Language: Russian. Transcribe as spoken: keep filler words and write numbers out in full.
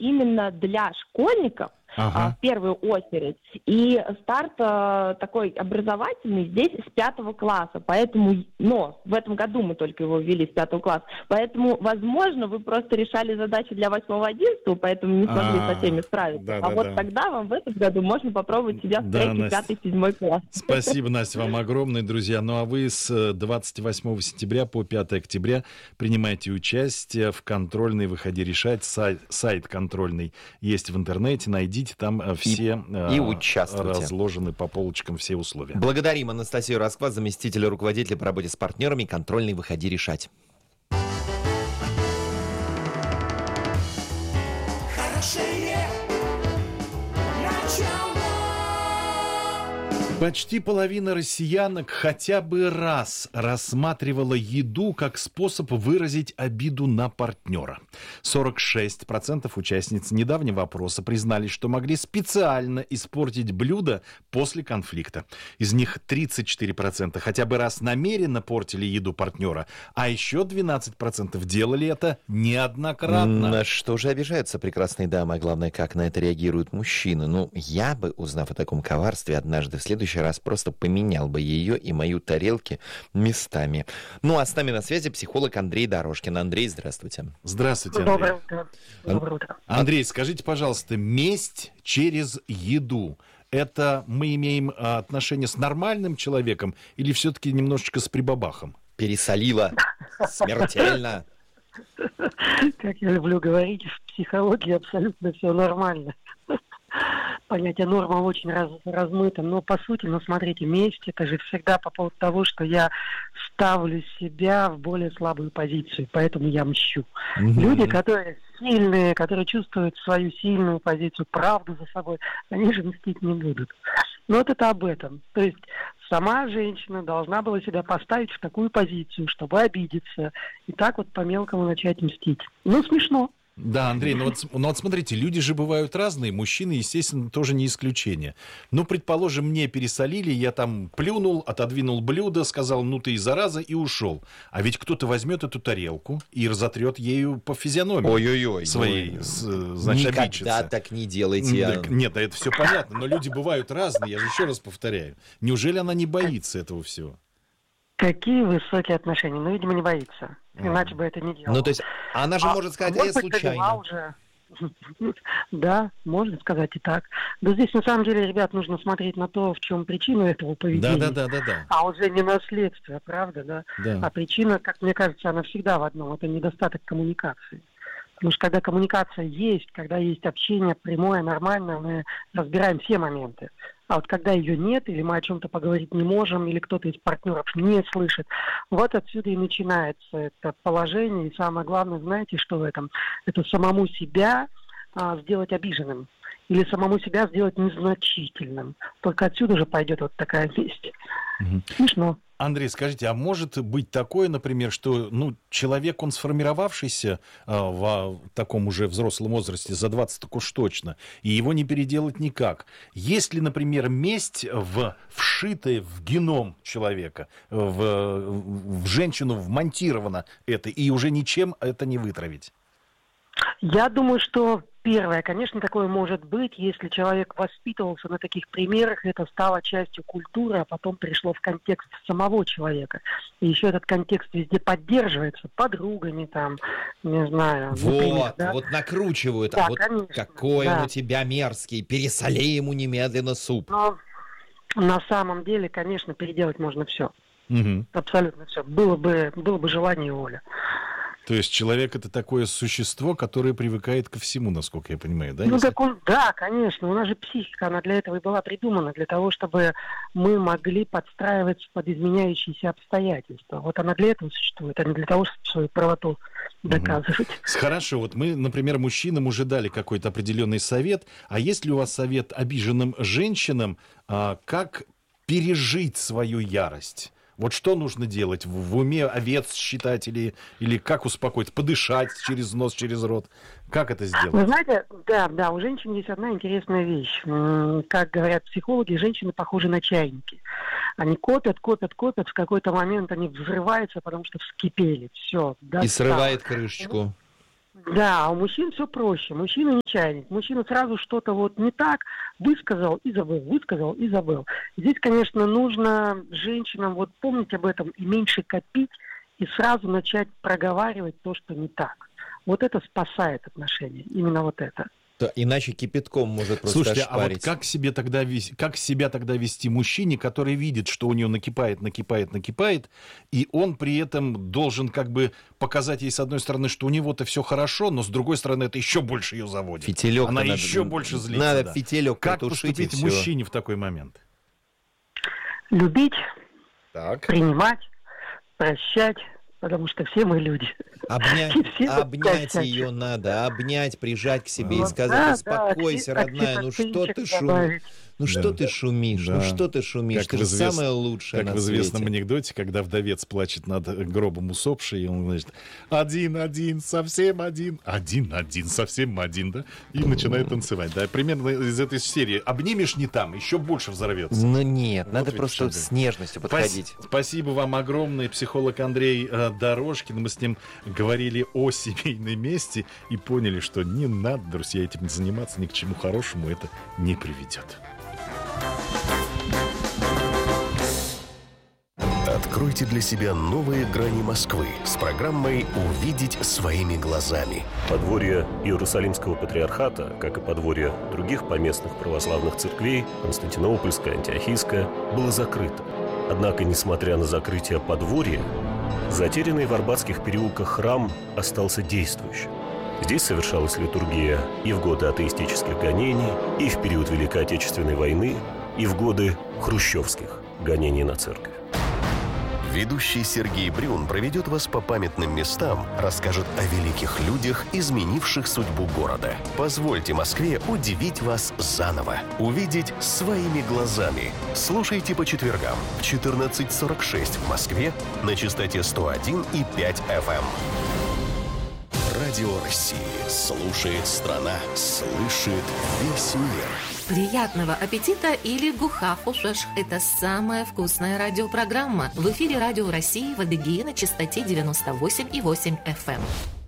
именно для школьников, Ага. в первую очередь. И старт а, такой образовательный здесь с пятого класса. Поэтому, но в этом году мы только его ввели с пятого класса. Поэтому, возможно, вы просто решали задачи для восьмого-одиннадцатого, поэтому не смогли А, со всеми справиться. да, а да, вот да. тогда вам в этом году можно попробовать себя в Да, треке Настя. пятый-седьмой класс. Спасибо, Настя, вам огромное, друзья. Ну а вы с двадцать восьмого сентября по пятого октября принимайте участие в контрольной «Выходи решать». Сайт, сайт контрольный есть в интернете. Найдите, там все и, и участвуйте. Разложены по полочкам все условия. Благодарим Анастасию Расквас, заместителя руководителя по работе с партнерами контрольной «Выходи решать». Почти половина россиянок хотя бы раз рассматривала еду как способ выразить обиду на партнера. сорок шесть процентов участниц недавнего опроса признались, что могли специально испортить блюдо после конфликта. Из них тридцать четыре процента хотя бы раз намеренно портили еду партнера, а еще двенадцать процентов делали это неоднократно. На что же обижаются прекрасные дамы, а главное, как на это реагируют мужчины? Ну, я бы, узнав о таком коварстве, однажды в следующий раз просто поменял бы ее и мою тарелки местами. Ну, а с нами на связи психолог Андрей Дорожкин. Андрей, здравствуйте. Здравствуйте, Андрей. Доброе утро. Доброе утро. Андрей, скажите, пожалуйста, месть через еду — это мы имеем а, отношение с нормальным человеком или все-таки немножечко с прибабахом? Пересолила смертельно. Как я люблю говорить, в психологии абсолютно все нормально. Понятие норма очень раз, размыто, но по сути, ну смотрите, месть это же всегда по поводу того, что я ставлю себя в более слабую позицию, поэтому я мщу. Mm-hmm. Люди, которые сильные, которые чувствуют свою сильную позицию, правду за собой, они же мстить не будут. Но вот это об этом. То есть сама женщина должна была себя поставить в такую позицию, чтобы обидеться, и так вот по-мелкому начать мстить. Ну, смешно. Да, Андрей, ну вот, ну вот смотрите, люди же бывают разные, мужчины, естественно, тоже не исключение. Ну, предположим, мне пересолили, я там плюнул, отодвинул блюдо, сказал, ну ты и зараза, и ушел. А ведь кто-то возьмет эту тарелку и разотрет ею по физиономии. Ой-ой-ой. Своей, ну, с, значит, никогда обидчице. Так не делайте. Так, нет, да это все понятно, но люди бывают разные, я же еще раз повторяю. Неужели она не боится этого всего? Какие высокие отношения? Ну, видимо, не боится. Иначе бы это не делала. Ну, то есть, она же а, может сказать, а я случайно. Уже. Да, можно сказать и так. Но здесь, на самом деле, ребят, нужно смотреть на то, в чем причина этого поведения. Да, да, да, да, да. А уже не на следствие, правда, да? Да. А причина, как мне кажется, она всегда в одном. Это недостаток коммуникации. Потому что когда коммуникация есть, когда есть общение прямое, нормальное, мы разбираем все моменты. А вот когда ее нет, или мы о чем-то поговорить не можем, или кто-то из партнеров не слышит, вот отсюда и начинается это положение. И самое главное, знаете, что в этом? Это самому себя а, сделать обиженным. Или самому себя сделать незначительным. Только отсюда же пойдет вот такая месть. Угу. Смешно. Андрей, скажите, а может быть такое, например, что ну, человек, он сформировавшийся э, в таком уже взрослом возрасте, за двадцать так уж точно, и его не переделать никак. Есть ли, например, месть, в, вшитая в геном человека, в, в женщину вмонтировано это, и уже ничем это не вытравить? Я думаю, что первое, конечно, такое может быть, если человек воспитывался на таких примерах, это стало частью культуры, а потом пришло в контекст самого человека. И еще этот контекст везде поддерживается подругами, там, не знаю. Вот, например, да? вот накручивают. Да, а вот конечно, какой да. он у тебя мерзкий, пересоли ему немедленно суп. Но на самом деле, конечно, переделать можно все. Угу. Абсолютно все. Было бы, было бы желание и воля. То есть человек — это такое существо, которое привыкает ко всему, насколько я понимаю, да? Ну, если... так он, да, конечно. У нас же психика, она для этого и была придумана, для того, чтобы мы могли подстраиваться под изменяющиеся обстоятельства. Вот она для этого существует, а не для того, чтобы свою правоту доказывать. Угу. Хорошо, вот мы, например, мужчинам уже дали какой-то определенный совет, а есть ли у вас совет обиженным женщинам, а, как пережить свою ярость? Вот что нужно делать? В, в уме овец считать или, или как успокоить? Подышать через нос, через рот? Как это сделать? Вы знаете, да, да, у женщин есть одна интересная вещь. Как говорят психологи, женщины похожи на чайники. Они копят, копят, копят, в какой-то момент они взрываются, потому что вскипели. Все. И срывает крышечку. Да, а у мужчин все проще. Мужчина не чайник. Мужчина сразу что-то вот не так высказал и забыл, высказал и забыл. Здесь, конечно, нужно женщинам вот помнить об этом и меньше копить, и сразу начать проговаривать то, что не так. Вот это спасает отношения. Именно вот это. Да, иначе кипятком может просто Слушайте, ошпарить. а вот как, себе тогда, вес- как себя тогда вести мужчине, который видит, что у него накипает, накипает, накипает, и он при этом должен как бы показать ей, с одной стороны, что у него-то все хорошо, но с другой стороны, это еще больше ее заводит. Фитилек Она надо, еще больше злится. Надо да. фитилек Как потушить, поступить и всё. мужчине в такой момент? Любить, Так. принимать, прощать, потому что все мы люди. Обнять, И все обнять вот ее надо, обнять, прижать к себе и Вот сказать: да, успокойся, да, родная, ну что окситоцинчик ты шумишь? добавить. Ну что Да. ты шумишь? Да. Ну что ты шумишь? Как Ты в же извест- самое лучшее Как на в известном свете. анекдоте, когда вдовец плачет над гробом усопшей, и он говорит: один-один, совсем один, один-один, совсем один, да? И начинает танцевать, да? Примерно из этой серии. Обнимешь не там, еще больше взорвется. Ну нет, Вот надо ведь просто что с нежностью Спас- подходить. Спасибо вам огромное. Психолог Андрей э, Дорожкин. Мы с ним говорили о семейной мести и поняли, что не надо, друзья, этим заниматься, ни к чему хорошему это не приведет. Откройте для себя новые грани Москвы с программой «Увидеть своими глазами». Подворье Иерусалимского патриархата, как и подворье других поместных православных церквей, Константинопольская, Антиохийская, было закрыто. Однако, несмотря на закрытие подворья, затерянный в арбатских переулках храм остался действующим. Здесь совершалась литургия и в годы атеистических гонений, и в период Великой Отечественной войны, и в годы хрущевских гонений на церковь. Ведущий Сергей Брюн проведет вас по памятным местам, расскажет о великих людях, изменивших судьбу города. Позвольте Москве удивить вас заново. Увидеть своими глазами. Слушайте по четвергам в четырнадцать сорок шесть в Москве на частоте сто один и пять эф эм. Радио России. Слушает страна. Слышит весь мир. Приятного аппетита или гухафушеш. Это самая вкусная радиопрограмма. В эфире Радио России в Адыгее на частоте девяносто восемь и восемь эф эм.